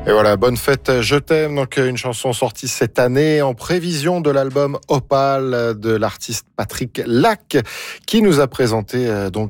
Et voilà, bonne fête, je t'aime. Donc une chanson sortie cette année en prévision de l'album Opale de l'artiste Patrick Lac qui nous a présenté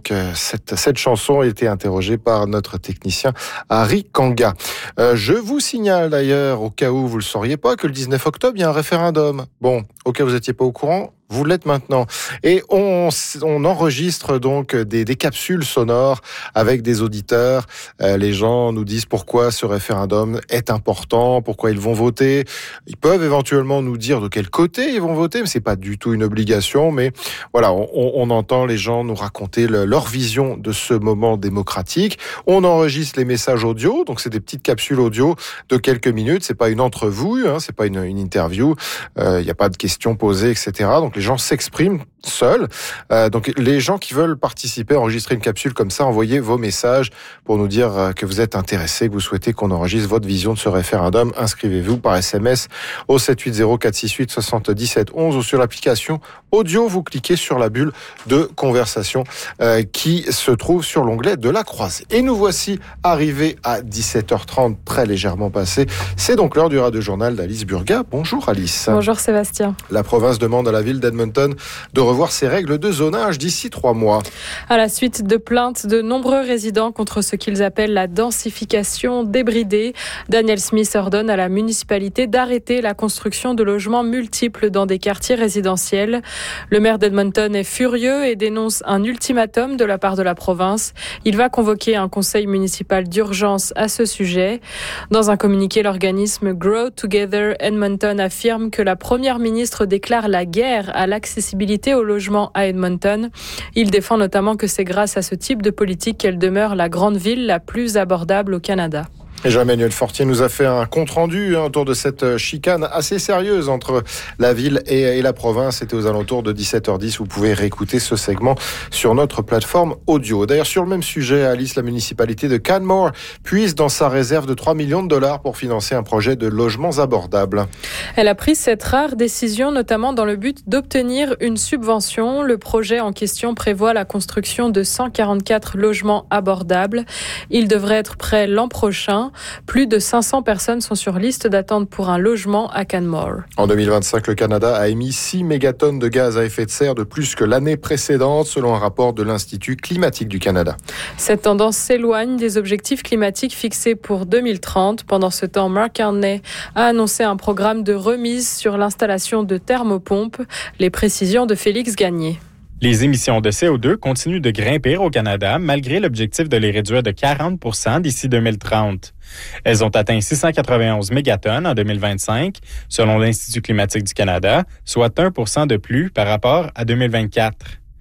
cette chanson. Il a été interrogé par notre technicien Harry Kanga. Je vous signale d'ailleurs, au cas où vous le sauriez pas, que le 19 octobre, il y a un référendum. Bon, au cas où vous n'étiez pas au courant, vous l'êtes maintenant. Et on enregistre donc des capsules sonores avec des auditeurs. Les gens nous disent pourquoi ce référendum est important, pourquoi ils vont voter. Ils peuvent éventuellement nous dire de quel côté ils vont voter, mais c'est pas du tout une obligation. Mais voilà, on entend les gens nous raconter leur vision de ce moment démocratique. On enregistre les messages audio, donc c'est des petites capsules audio de quelques minutes. C'est pas une entrevue, c'est pas une interview. Il n'y a pas de questions posées, etc. Donc les gens s'expriment seuls. Donc les gens qui veulent participer, enregistrer une capsule comme ça, envoyez vos messages pour nous dire que vous êtes intéressés, que vous souhaitez qu'on enregistre votre vision de ce référendum. Inscrivez-vous par SMS au 780 468 77 11 ou sur l'application audio. Vous cliquez sur la bulle de conversation qui se trouve sur l'onglet de la croisée. Et nous voici arrivés à 17h30, très légèrement passé. C'est donc l'heure du Radio Journal d'Alice Burga. Bonjour Alice. Bonjour Sébastien. La province demande à la ville d'Edmonton de revoir ses règles de zonage d'ici 3 mois. À la suite de plaintes de nombreux résidents contre ce qu'ils appellent la densification débridée, Daniel Smith ordonne à la municipalité d'arrêter la construction de logements multiples dans des quartiers résidentiels. Le maire d'Edmonton est furieux et dénonce un ultimatum de la part de la province. Il va convoquer un conseil municipal d'urgence à ce sujet. Dans un communiqué, l'organisme Grow Together Edmonton affirme que la première ministre déclare la guerre à l'accessibilité au logement à Edmonton. Il défend notamment que c'est grâce à ce type de politique qu'elle demeure la grande ville la plus abordable au Canada. Et Jean-Emmanuel Fortier nous a fait un compte-rendu autour de cette chicane assez sérieuse entre la ville et la province. C'était aux alentours de 17h10. Vous pouvez réécouter ce segment sur notre plateforme audio. D'ailleurs, sur le même sujet, Alice, la municipalité de Canmore puise dans sa réserve de 3 millions de dollars pour financer un projet de logements abordables. Elle a pris cette rare décision notamment dans le but d'obtenir une subvention. Le projet en question prévoit la construction de 144 logements abordables. Il devrait être prêt l'an prochain. Plus de 500 personnes sont sur liste d'attente pour un logement à Canmore. En 2025, le Canada a émis 6 mégatonnes de gaz à effet de serre de plus que l'année précédente, selon un rapport de l'Institut climatique du Canada. Cette tendance s'éloigne des objectifs climatiques fixés pour 2030. Pendant ce temps, Mark Carney a annoncé un programme de remise sur l'installation de thermopompes. Les précisions de Félix Gagné. Les émissions de CO2 continuent de grimper au Canada malgré l'objectif de les réduire de 40% d'ici 2030. Elles ont atteint 691 mégatonnes en 2025, selon l'Institut climatique du Canada, soit 1% de plus par rapport à 2024.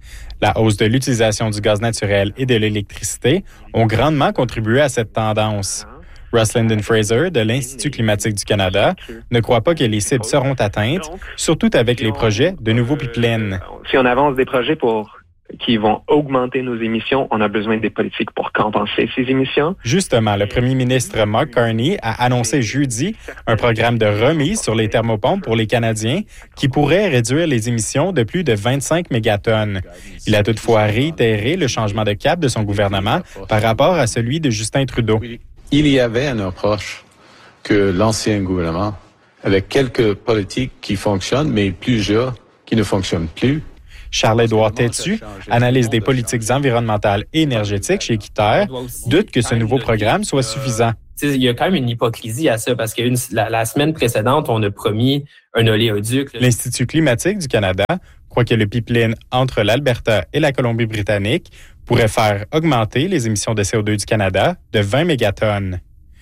La hausse de l'utilisation du gaz naturel et de l'électricité ont grandement contribué à cette tendance. Russ Linden-Fraser de l'Institut climatique du Canada ne croit pas que les cibles seront atteintes, surtout avec les projets de nouveaux pipelines. Si on avance des projets qui vont augmenter nos émissions, on a besoin des politiques pour compenser ces émissions. Justement, le premier ministre Mark Carney a annoncé jeudi un programme de remise sur les thermopompes pour les Canadiens qui pourrait réduire les émissions de plus de 25 mégatonnes. Il a toutefois réitéré le changement de cap de son gouvernement par rapport à celui de Justin Trudeau. Il y avait une approche que l'ancien gouvernement, avec quelques politiques qui fonctionnent, mais plusieurs qui ne fonctionnent plus. Charles-Édouard Tétu, analyse des politiques environnementales et énergétiques chez Équiterre, doute que ce nouveau programme soit suffisant. Il y a quand même une hypocrisie à ça, parce que la semaine précédente, on a promis un oléoduc. L'Institut climatique du Canada croit que le pipeline entre l'Alberta et la Colombie-Britannique pourrait faire augmenter les émissions de CO2 du Canada de 20 mégatonnes.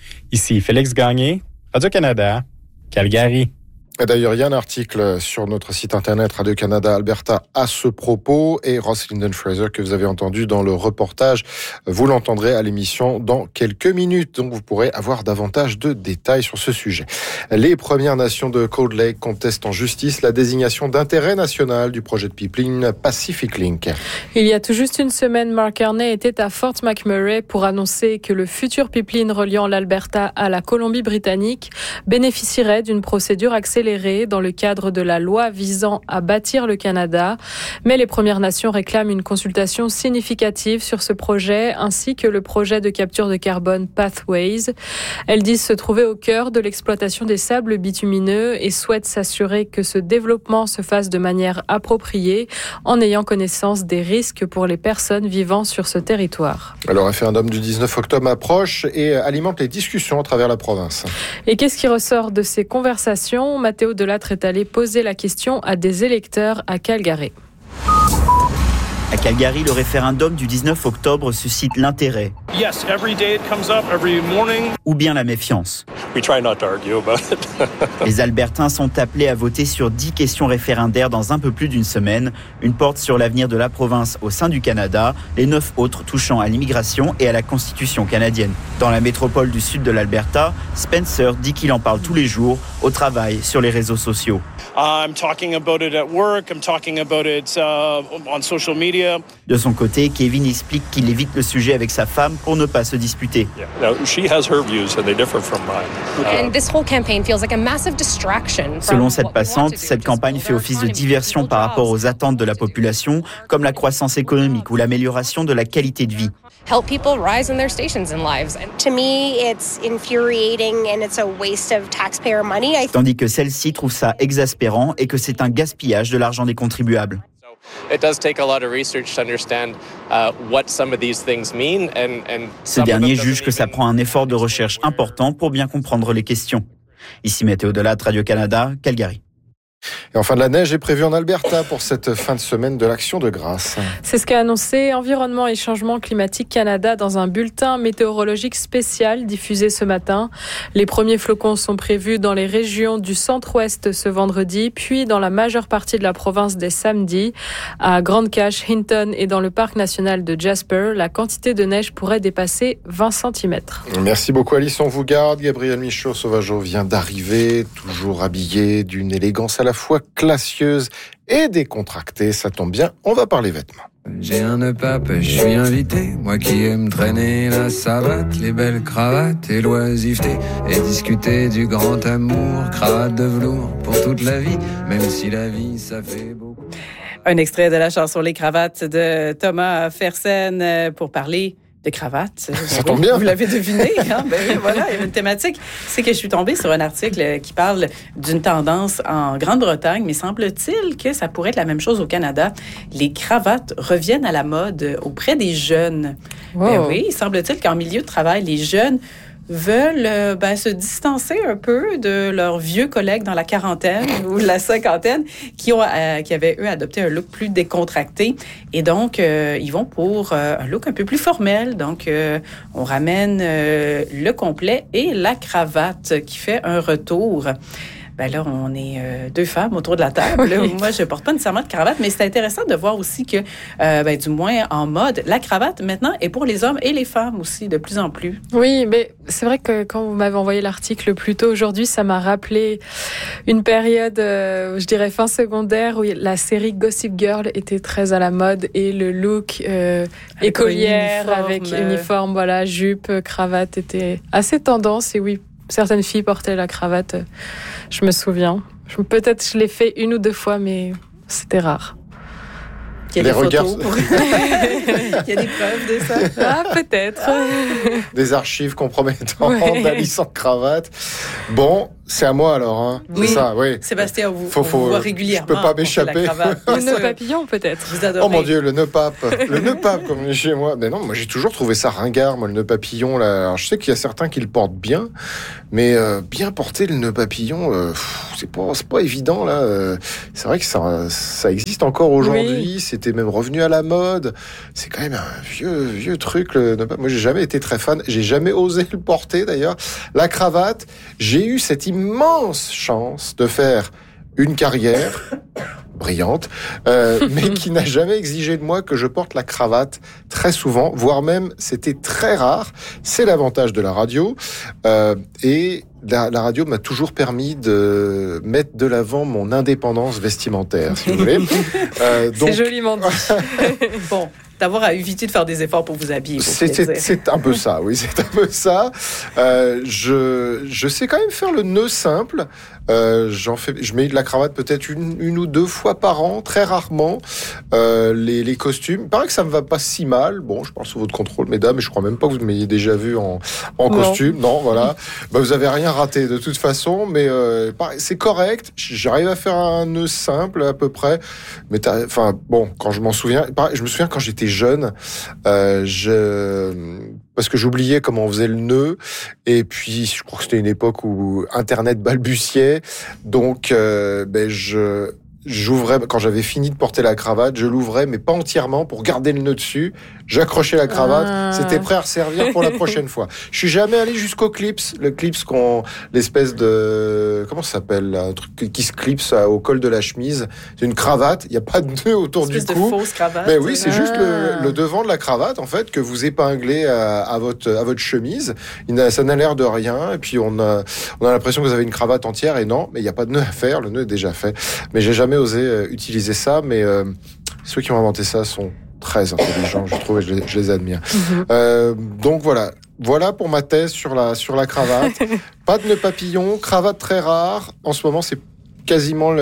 Ici Félix Gagné, Radio-Canada, Calgary. Et d'ailleurs, il y a un article sur notre site internet Radio-Canada Alberta à ce propos et Russ Linden-Fraser que vous avez entendu dans le reportage, vous l'entendrez à l'émission dans quelques minutes. Donc vous pourrez avoir davantage de détails sur ce sujet. Les Premières Nations de Cold Lake contestent en justice la désignation d'intérêt national du projet de pipeline Pacific Link. Il y a tout juste une semaine, Mark Carney était à Fort McMurray pour annoncer que le futur pipeline reliant l'Alberta à la Colombie-Britannique bénéficierait d'une procédure accélérée accélérée dans le cadre de la loi visant à bâtir le Canada. Mais les Premières Nations réclament une consultation significative sur ce projet ainsi que le projet de capture de carbone Pathways. Elles disent se trouver au cœur de l'exploitation des sables bitumineux et souhaitent s'assurer que ce développement se fasse de manière appropriée en ayant connaissance des risques pour les personnes vivant sur ce territoire. Le référendum du 19 octobre approche et alimente les discussions à travers la province. Et qu'est-ce qui ressort de ces conversations ? Mathéo Delattre est allé poser la question à des électeurs à Calgary. À Calgary, le référendum du 19 octobre suscite l'intérêt. Yes, every day it comes up, every morning. Ou bien la méfiance. We try not to argue about it. Les Albertains sont appelés à voter sur 10 questions référendaires dans un peu plus d'une semaine. Une porte sur l'avenir de la province au sein du Canada, les 9 autres touchant à l'immigration et à la Constitution canadienne. Dans la métropole du sud de l'Alberta, Spencer dit qu'il en parle tous les jours, au travail, sur les réseaux sociaux. I'm talking about it at work, I'm talking about it on social media. De son côté, Kevin explique qu'il évite le sujet avec sa femme pour ne pas se disputer. Now, she has her views and they differ from mine. And this whole campaign feels like a massive distraction. Selon cette passante, cette campagne fait office de diversion par rapport aux attentes de la population, comme la croissance économique ou l'amélioration de la qualité de vie. Help people rise in their stations in lives. To me, it's infuriating and it's a waste of taxpayer money. Tandis que celle-ci trouve ça exaspérant et que c'est un gaspillage de l'argent des contribuables. Ce dernier juge que ça prend un effort de recherche important pour bien comprendre les questions. Ici Mathéo Delattre, Radio-Canada, Calgary. Et enfin, de la neige est prévue en Alberta pour cette fin de semaine de l'Action de grâce. C'est ce qu'a annoncé Environnement et Changement Climatique Canada dans un bulletin météorologique spécial diffusé ce matin. Les premiers flocons sont prévus dans les régions du centre-ouest ce vendredi, puis dans la majeure partie de la province dès samedi. À Grande Cache, Hinton et dans le parc national de Jasper, la quantité de neige pourrait dépasser 20 cm. Merci beaucoup Alice, on vous garde. Gabriel Michaud-Sauvageau vient d'arriver, toujours habillé d'une élégance à la fois classieuse et décontractée. Ça tombe bien, on va parler vêtements. J'ai un nœud pape, je suis invité, moi qui aime traîner la savate, les belles cravates et l'oisiveté, et discuter du grand amour, cravate de velours pour toute la vie, même si la vie ça fait beaucoup. Un extrait de la chanson Les cravates de Thomas Fersen pour parler de cravate. Ça tombe bien. Vous l'avez deviné, hein? Ben oui, voilà, il y a une thématique. C'est que je suis tombée sur un article qui parle d'une tendance en Grande-Bretagne, mais semble-t-il que ça pourrait être la même chose au Canada. Les cravates reviennent à la mode auprès des jeunes. Wow. Ben oui, semble-t-il qu'en milieu de travail, les jeunes veulent se distancer un peu de leurs vieux collègues dans la quarantaine ou la cinquantaine qui avaient, eux, adopté un look plus décontracté. Et donc, ils vont pour un look un peu plus formel. Donc, on ramène le complet et la cravate qui fait un retour. Ben là, on est deux femmes autour de la table. Oui. Moi, je porte pas nécessairement de cravate, mais c'est intéressant de voir aussi que, du moins en mode, la cravate maintenant est pour les hommes et les femmes aussi, de plus en plus. Oui, mais c'est vrai que quand vous m'avez envoyé l'article plus tôt aujourd'hui, ça m'a rappelé une période, je dirais fin secondaire, où la série Gossip Girl était très à la mode et le look écolière avec uniforme, voilà, jupe, cravate était assez tendance. Et oui, certaines filles portaient la cravate, je me souviens. Peut-être je l'ai fait 1 ou 2 fois, mais c'était rare. Il y a des photos. Il y a des preuves de ça. Ah, peut-être. Des archives compromettantes d'Alice en cravate. Bon, c'est à moi alors, hein. Oui. C'est ça, oui. Sébastien, on vous voit régulièrement. Je peux pas m'échapper. Le nœud papillon, peut-être. Vous adorez. Oh mon Dieu, le nœud pape. Le nœud pape, comme on dit chez moi. Mais non, moi j'ai toujours trouvé ça ringard, moi, le nœud papillon. Là. Alors, je sais qu'il y a certains qui le portent bien, mais bien porter le nœud papillon, c'est pas évident, là. C'est vrai que ça existe encore aujourd'hui. Oui. C'était même revenu à la mode. C'est quand même un vieux truc, le nœud pape. Moi, j'ai jamais été très fan. J'ai jamais osé le porter, d'ailleurs. La cravate, j'ai eu cette immense chance de faire une carrière brillante, mais qui n'a jamais exigé de moi que je porte la cravate très souvent, voire même c'était très rare. C'est l'avantage de la radio, et la radio m'a toujours permis de mettre de l'avant mon indépendance vestimentaire, si vous voulez. Donc, c'est joliment dit. Bon. D'avoir évité de faire des efforts pour vous habiller. C'est un peu ça, oui, c'est un peu ça. Je sais quand même faire le nœud simple, Je mets de la cravate peut-être une ou deux fois par an, très rarement. Les costumes, il paraît que ça me va pas si mal. Bon, je parle sous votre contrôle, mesdames, et je crois même pas que vous m'ayez déjà vu en costume. Non, voilà. Vous avez rien raté de toute façon, mais c'est correct. J'arrive à faire un nœud simple à peu près. Mais quand je m'en souviens, je me souviens quand j'étais jeune, parce que j'oubliais comment on faisait le nœud, et puis je crois que c'était une époque où Internet balbutiait, donc j'ouvrais, quand j'avais fini de porter la cravate, je l'ouvrais, mais pas entièrement, pour garder le nœud dessus. J'accrochais la cravate, c'était prêt à resservir pour la prochaine fois. Je suis jamais allé jusqu'au clips, le clips l'espèce de, comment ça s'appelle, un truc qui se clipse au col de la chemise. C'est une cravate, il n'y a pas de nœud autour du cou. De fausse cravate. Mais oui, c'est juste le devant de la cravate, en fait, que vous épinglez à votre chemise. Ça n'a l'air de rien, et puis on a l'impression que vous avez une cravate entière, et non, mais il n'y a pas de nœud à faire, le nœud est déjà fait. Mais j'ai jamais osé utiliser ça, mais ceux qui ont inventé ça sont très intelligents, je trouve, et je les admire. Donc voilà pour ma thèse sur la cravate. Pas de nœud papillon, cravate très rare. En ce moment, c'est quasiment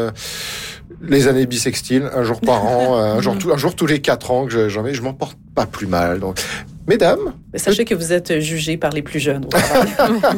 les années bissextiles, un jour par an, un jour tous les 4 ans que j'en mets. Je m'en porte pas plus mal. Donc, mesdames, sachez que vous êtes jugés par les plus jeunes au travail.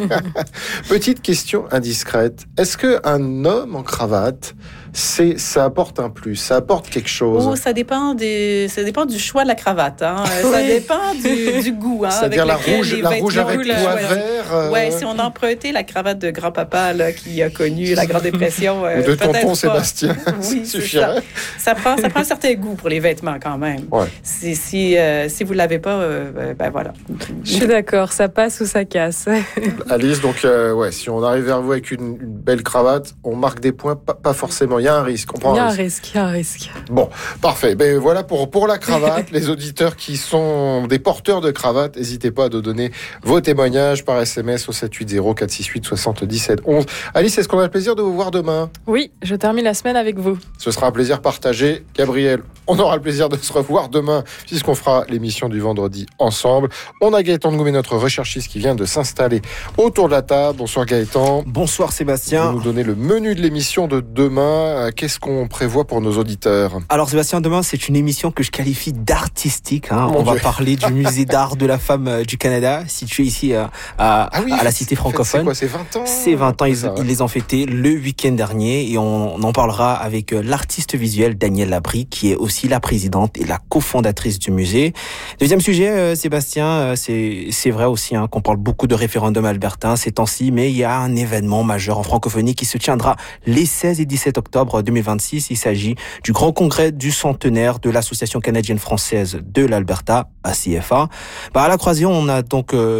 Petite question indiscrète. Est-ce qu'un homme en cravate, ça apporte un plus, ça apporte quelque chose? Ça dépend du choix de la cravate. Hein. Ça dépend du goût. Hein, c'est-à-dire la rouge avec pois vert. Ouais, si on empruntait la cravate de grand-papa là, qui a connu la Grande Dépression. Ou de tonton Sébastien. Oui, suffirait. Ça prend un certain goût pour les vêtements quand même. Ouais. Si vous ne l'avez pas, voilà. Je suis d'accord, ça passe ou ça casse. Alice, donc si on arrive vers vous avec une belle cravate, on marque des points, pas forcément. Il y a un risque. Il y a un risque. Bon, parfait. Voilà pour la cravate. Les auditeurs qui sont des porteurs de cravate, n'hésitez pas à nous donner vos témoignages par SMS au 780 468 77 11. Alice, est-ce qu'on a le plaisir de vous voir demain? Oui, je termine la semaine avec vous. Ce sera un plaisir partagé. Gabriel, on aura le plaisir de se revoir demain, puisqu'on fera l'émission du vendredi ensemble. On a Gaëtan de Goumet, notre recherchiste, qui vient de s'installer autour de la table. Bonsoir Gaëtan. Bonsoir Sébastien. Vous nous donnez le menu de l'émission de demain. Qu'est-ce qu'on prévoit pour nos auditeurs? Alors Sébastien, demain c'est une émission que je qualifie d'artistique. On va parler du musée d'art de la femme du Canada, situé ici à la cité francophone. C'est quoi, c'est 20 ans? C'est 20 ans, ils les ont fêtés le week-end dernier, et on en parlera avec l'artiste visuel Danielle Labrie, qui est aussi la présidente et la cofondatrice du musée. Deuxième sujet, Sébastien, c'est vrai aussi qu'on parle beaucoup de référendum albertain ces temps-ci, mais il y a un événement majeur en francophonie qui se tiendra les 16 et 17 octobre 2026. Il s'agit du grand congrès du centenaire de l'Association canadienne-française de l'Alberta, ACFA. À la Croisillon, on a donc on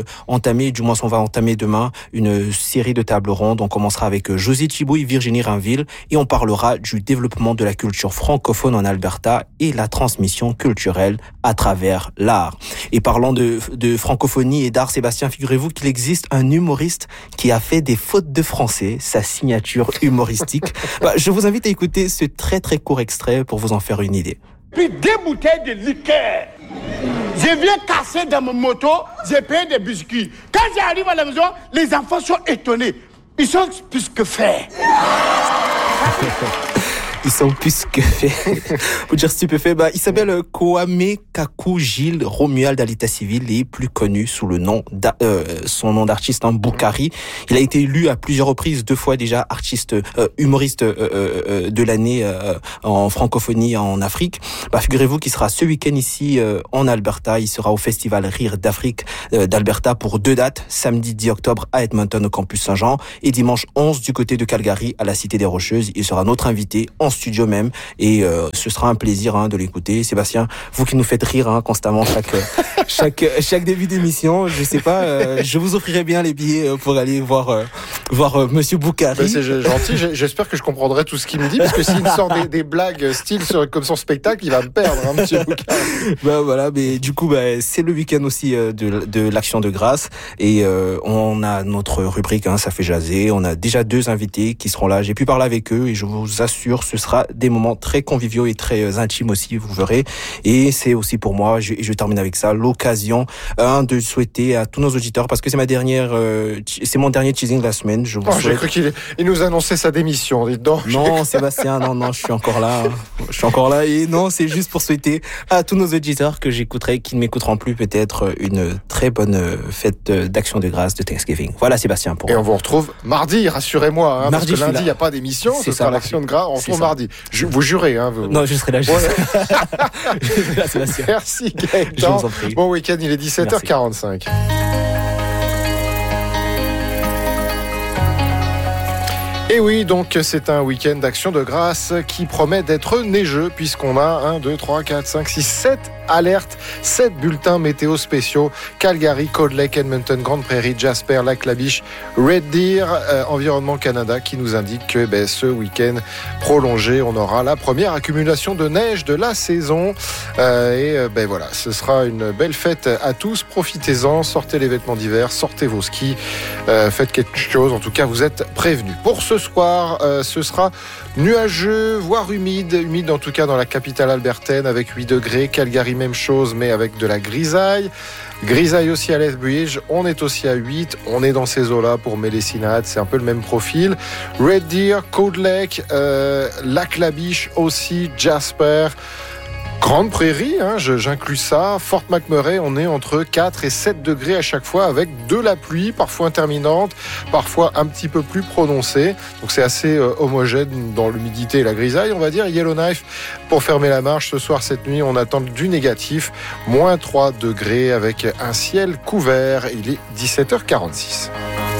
va entamer demain une série de tables rondes. On commencera avec José Chibouille, Virginie Rainville, et on parlera du développement de la culture francophone en Alberta et la transmission culturelle à travers l'art. Et parlant de francophonie et d'art, Sébastien, figurez-vous qu'il existe un humoriste qui a fait des fautes de français, sa signature humoristique. Je vous invite à écouter ce très très court extrait pour vous en faire une idée. Puis 2 bouteilles de liqueur. Je viens casser dans mon moto, j'ai payé des biscuits. Quand j'arrive à la maison, les enfants sont étonnés. Ils sont plus que faits. Ils sont plus que faits. Pour dire stupéfait, il s'appelle Kwame Kaku Gilles Romuald à l'état civil, et plus connu sous le nom son nom d'artiste Boukari. Il a été élu à plusieurs reprises, 2 fois déjà humoriste de l'année en francophonie en Afrique. Figurez-vous qu'il sera ce week-end ici en Alberta. Il sera au Festival Rire d'Afrique d'Alberta pour 2 dates, samedi 10 octobre à Edmonton au campus Saint-Jean et dimanche 11 du côté de Calgary à la Cité des Rocheuses. Il sera notre invité en studio même, et ce sera un plaisir de l'écouter. Sébastien, vous qui nous faites rire constamment chaque début d'émission, je sais pas, je vous offrirai bien les billets pour aller voir Monsieur Boukari. C'est gentil, j'espère que je comprendrai tout ce qu'il me dit, parce que s'il me sort des blagues style comme son spectacle, il va me perdre, Monsieur Boukari. Voilà, mais du coup, c'est le week-end aussi de l'Action de grâce, et on a notre rubrique, ça fait jaser. On a déjà 2 invités qui seront là. J'ai pu parler avec eux, et je vous assure, ce sera des moments très conviviaux et très intimes aussi, vous verrez. Et c'est aussi pour moi, je termine avec ça, l'occasion de souhaiter à tous nos auditeurs, parce que c'est mon dernier teasing de la semaine, semaine. Je vous souhaite... J'ai cru qu'il nous annonçait sa démission, dites donc. Non, Sébastien, non, je suis encore là. Je suis encore là et non, c'est juste pour souhaiter à tous nos auditeurs que j'écouterai, qui ne m'écouteront plus, peut-être une très bonne fête d'Action de grâce de Thanksgiving. Voilà, Sébastien. Et on vous retrouve mardi, rassurez-moi, hein, mardi, parce que lundi, il n'y a pas d'émission, ce sera l'Action de grâce, on se retrouve mardi. Vous jurez, hein. Non, je serai là, je serai là, Sébastien. Merci Gaëtan. Bon week-end, il est 17h45. Et oui, donc c'est un week-end d'Action de grâce qui promet d'être neigeux puisqu'on a 1, 2, 3, 4, 5, 6, 7 alertes, 7 bulletins météo spéciaux. Calgary, Cold Lake, Edmonton, Grande Prairie, Jasper, Lac-La-Biche, Red Deer, Environnement Canada qui nous indique que ce week-end prolongé, on aura la première accumulation de neige de la saison. Voilà, ce sera une belle fête à tous. Profitez-en, sortez les vêtements d'hiver, sortez vos skis, faites quelque chose. En tout cas, vous êtes prévenus. Pour ce soir, ce sera nuageux, voire humide en tout cas dans la capitale albertaine avec 8 degrés. Calgary, même chose, mais avec de la grisaille. Grisaille aussi à Lethbridge, on est aussi à 8, on est dans ces eaux-là pour Mélésinaat, c'est un peu le même profil. Red Deer, Cold Lake, Lac-La-Biche aussi, Jasper, Grande Prairie, j'inclus ça. Fort McMurray, on est entre 4 et 7 degrés à chaque fois avec de la pluie, parfois intermittente, parfois un petit peu plus prononcée. Donc c'est assez homogène dans l'humidité et la grisaille, on va dire. Yellowknife, pour fermer la marche, ce soir, cette nuit, on attend du négatif. Moins 3 degrés avec un ciel couvert. Il est 17h46.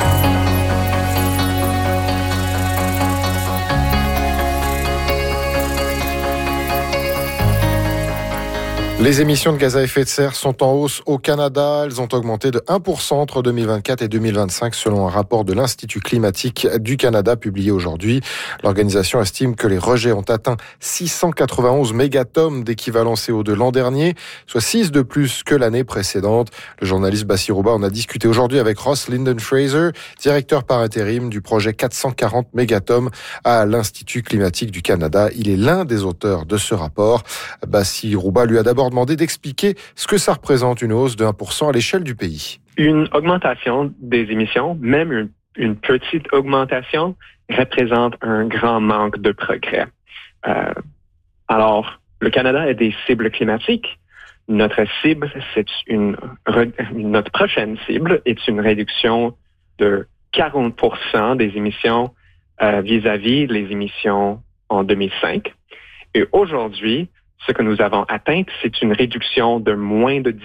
Les émissions de gaz à effet de serre sont en hausse au Canada. Elles ont augmenté de 1% entre 2024 et 2025 selon un rapport de l'Institut climatique du Canada publié aujourd'hui. L'organisation estime que les rejets ont atteint 691 mégatonnes d'équivalent CO2 l'an dernier, soit 6 de plus que l'année précédente. Le journaliste Bassi Rouba en a discuté aujourd'hui avec Ross Linden-Fraser, directeur par intérim du projet 440 mégatonnes à l'Institut climatique du Canada. Il est l'un des auteurs de ce rapport. Bassi Rouba lui a d'abord demandé d'expliquer ce que ça représente une hausse de 1% à l'échelle du pays. Une augmentation des émissions, même une petite augmentation, représente un grand manque de progrès. Alors, le Canada a des cibles climatiques. Notre prochaine cible est une réduction de 40% des émissions vis-à-vis les émissions en 2005. Et aujourd'hui, ce que nous avons atteint, c'est une réduction de moins de 10%.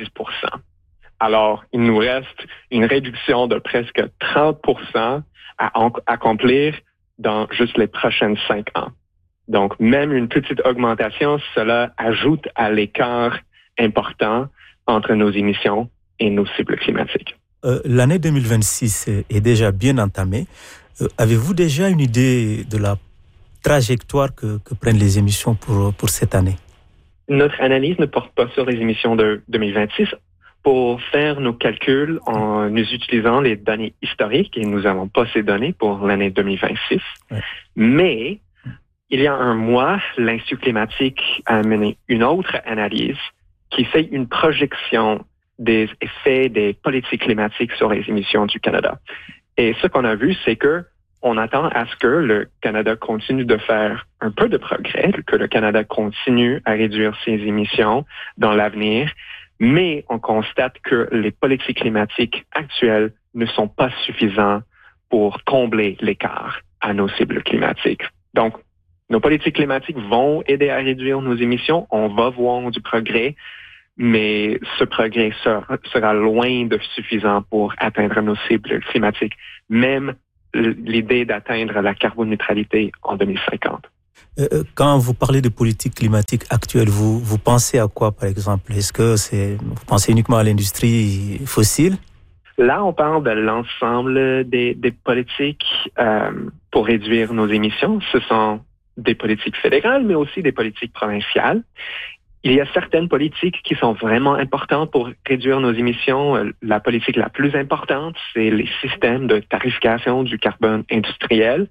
Alors, il nous reste une réduction de presque 30% à accomplir dans juste les prochaines 5 ans. Donc, même une petite augmentation, cela ajoute à l'écart important entre nos émissions et nos cibles climatiques. L'année 2026 est déjà bien entamée. Avez-vous déjà une idée de la trajectoire que prennent les émissions pour cette année? Notre analyse ne porte pas sur les émissions de 2026. Pour faire nos calculs en nous utilisant les données historiques, et nous n'avons pas ces données pour l'année 2026. Ouais. Mais, il y a un mois, l'Institut climatique a mené une autre analyse qui fait une projection des effets des politiques climatiques sur les émissions du Canada. Et ce qu'on a vu, c'est que on attend à ce que le Canada continue de faire un peu de progrès, que le Canada continue à réduire ses émissions dans l'avenir, mais on constate que les politiques climatiques actuelles ne sont pas suffisantes pour combler l'écart à nos cibles climatiques. Donc, nos politiques climatiques vont aider à réduire nos émissions, on va voir du progrès, mais ce progrès sera loin de suffisant pour atteindre nos cibles climatiques, même l'idée d'atteindre la carboneutralité en 2050. Quand vous parlez de politique climatique actuelle, vous pensez à quoi, par exemple? Est-ce que vous pensez uniquement à l'industrie fossile? Là, on parle de l'ensemble des politiques pour réduire nos émissions. Ce sont des politiques fédérales, mais aussi des politiques provinciales. Il y a certaines politiques qui sont vraiment importantes pour réduire nos émissions. La politique la plus importante, c'est les systèmes de tarification du carbone industriel.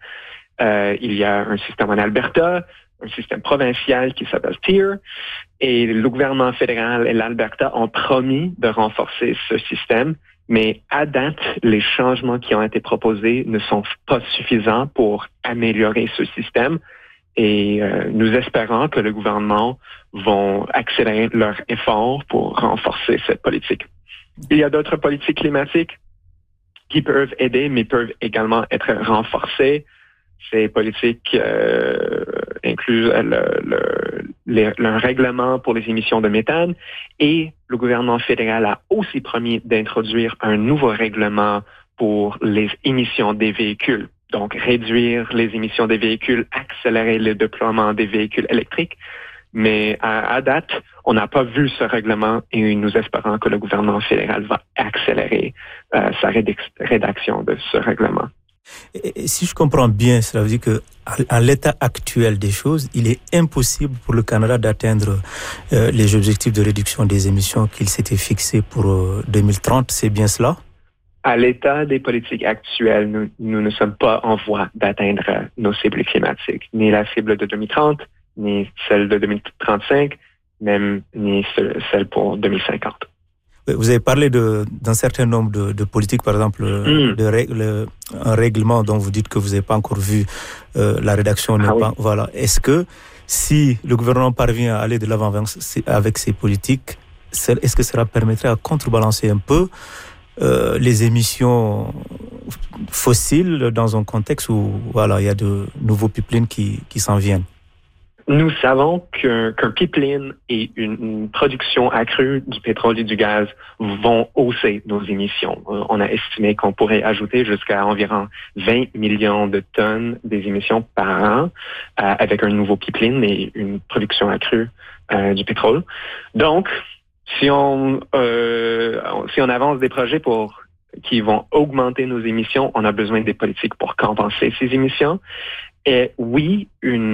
Il y a un système en Alberta, un système provincial qui s'appelle TIER, et le gouvernement fédéral et l'Alberta ont promis de renforcer ce système, Mais à date, les changements qui ont été proposés ne sont pas suffisants pour améliorer ce système et nous espérons que le gouvernement vont accélérer leurs efforts pour renforcer cette politique. Il y a d'autres politiques climatiques qui peuvent aider, mais peuvent également être renforcées. Ces politiques incluent le règlement pour les émissions de méthane et le gouvernement fédéral a aussi promis d'introduire un nouveau règlement pour les émissions des véhicules. Donc, réduire les émissions des véhicules, accélérer le déploiement des véhicules électriques. Mais à date, on n'a pas vu ce règlement et nous espérons que le gouvernement fédéral va accélérer sa rédaction de ce règlement. Et si je comprends bien, cela veut dire que à l'état actuel des choses, il est impossible pour le Canada d'atteindre les objectifs de réduction des émissions qu'il s'était fixés pour 2030. C'est bien cela? À l'état des politiques actuelles, nous ne sommes pas en voie d'atteindre nos cibles climatiques, ni la cible de 2030, ni celle de 2035, même ni celle pour 2050. Vous avez parlé d'un certain nombre de politiques, par exemple, un règlement dont vous dites que vous n'avez pas encore vu la rédaction. Voilà. Est-ce que si le gouvernement parvient à aller de l'avant avec ces politiques, est-ce que cela permettrait à contrebalancer un peu les émissions fossiles dans un contexte où il y a de nouveaux pipelines qui s'en viennent? Nous savons qu'un pipeline et une production accrue du pétrole et du gaz vont hausser nos émissions. On a estimé qu'on pourrait ajouter jusqu'à environ 20 millions de tonnes des émissions par an avec un nouveau pipeline et une production accrue du pétrole. Donc, si on avance des projets qui vont augmenter nos émissions, on a besoin des politiques pour compenser ces émissions. Et oui,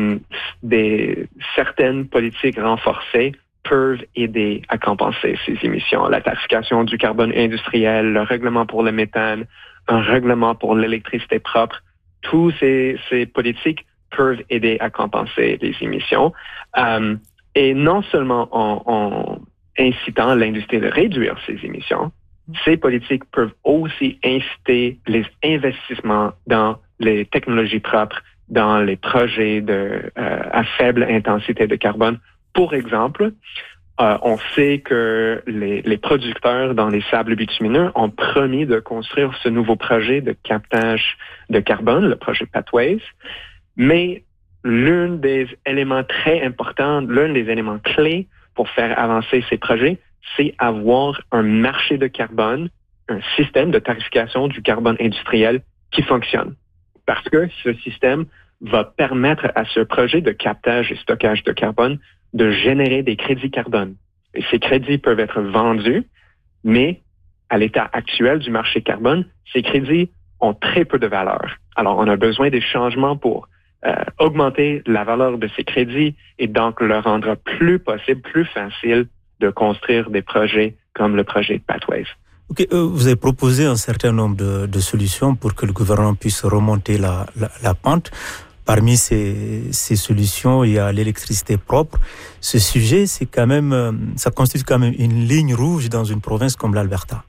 certaines politiques renforcées peuvent aider à compenser ces émissions. La tarification du carbone industriel, le règlement pour le méthane, un règlement pour l'électricité propre, tous ces politiques peuvent aider à compenser les émissions. Et non seulement en incitant l'industrie de réduire ses émissions, ces politiques peuvent aussi inciter les investissements dans les technologies propres, dans les projets à faible intensité de carbone. Pour exemple, on sait que les producteurs dans les sables bitumineux ont promis de construire ce nouveau projet de captage de carbone, le projet Pathways, mais l'un des éléments très importants, l'un des éléments clés pour faire avancer ces projets, c'est avoir un marché de carbone, un système de tarification du carbone industriel qui fonctionne. Parce que ce système va permettre à ce projet de captage et stockage de carbone de générer des crédits carbone. Et ces crédits peuvent être vendus, mais à l'état actuel du marché carbone, ces crédits ont très peu de valeur. Alors, on a besoin des changements pour augmenter la valeur de ces crédits et donc le rendre plus possible, plus facile de construire des projets comme le projet Pathways. Okay, vous avez proposé un certain nombre de solutions pour que le gouvernement puisse remonter la pente. Parmi ces solutions, il y a l'électricité propre. Ce sujet, ça constitue quand même une ligne rouge dans une province comme l'Alberta.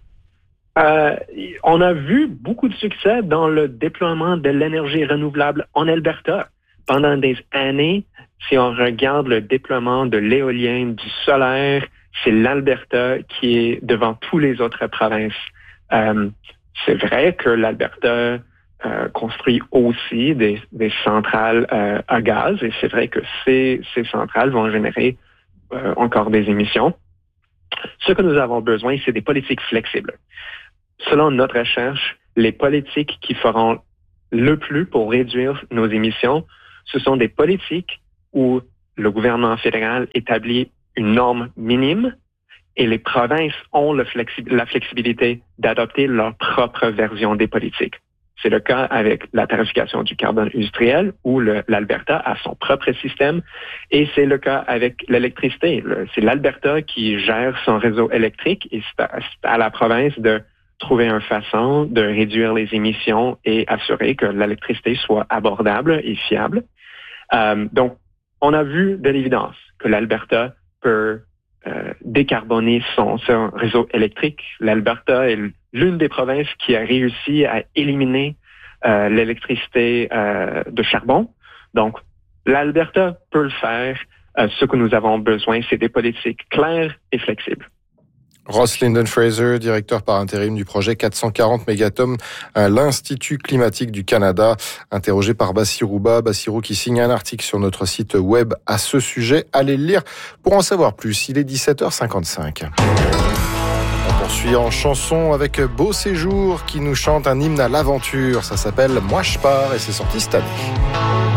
On a vu beaucoup de succès dans le déploiement de l'énergie renouvelable en Alberta. Pendant des années, si on regarde le déploiement de l'éolien, du solaire, c'est l'Alberta qui est devant tous les autres provinces. C'est vrai que l'Alberta construit aussi des centrales à gaz et c'est vrai que ces centrales vont générer encore des émissions. Ce que nous avons besoin, c'est des politiques flexibles. Selon notre recherche, les politiques qui feront le plus pour réduire nos émissions, ce sont des politiques où le gouvernement fédéral établit une norme minime et les provinces ont la flexibilité d'adopter leur propre version des politiques. C'est le cas avec la tarification du carbone industriel où l'Alberta a son propre système et c'est le cas avec l'électricité. C'est l'Alberta qui gère son réseau électrique et c'est à la province de trouver une façon de réduire les émissions et assurer que l'électricité soit abordable et fiable. Donc, on a vu de l'évidence que l'Alberta peut décarboner son réseau électrique. L'Alberta est l'une des provinces qui a réussi à éliminer l'électricité de charbon. Donc, l'Alberta peut le faire. Ce que nous avons besoin, c'est des politiques claires et flexibles. Ross Linden-Fraser, directeur par intérim du projet 440 mégatonnes à l'Institut climatique du Canada, interrogé par Bassirou Ba. Bassirou qui signe un article sur notre site web à ce sujet. Allez le lire pour en savoir plus. Il est 17h55. On poursuit en chanson avec Beau Séjour qui nous chante un hymne à l'aventure. Ça s'appelle Moi je pars et c'est sorti cette année.